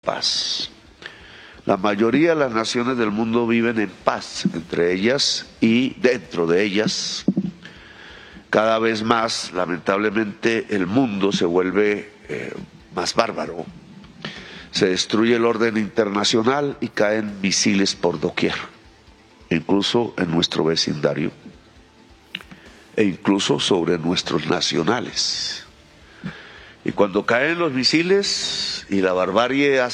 paz. La mayoría de las naciones del mundo viven en paz entre ellas y dentro de ellas. Cada vez más, lamentablemente, el mundo se vuelve más bárbaro. Se destruye el orden internacional y caen misiles por doquier, incluso en nuestro vecindario e incluso sobre nuestros nacionales. Y cuando caen los misiles y la barbarie